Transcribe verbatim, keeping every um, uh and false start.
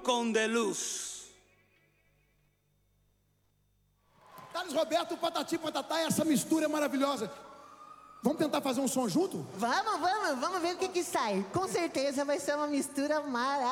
com de luz. Thales Roberto, Patati Patatá, essa mistura é maravilhosa. Vamos tentar fazer um som junto? Vamos, vamos, vamos ver o que que sai. Com certeza vai ser uma mistura maravilhosa.